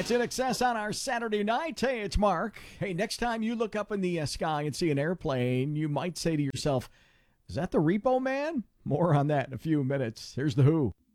It's In Excess on our Saturday night. Hey, it's Mark. Hey, next time you look up in the sky and see an airplane, you might say to yourself, is that the Repo Man? More on that in a few minutes. Here's The Who.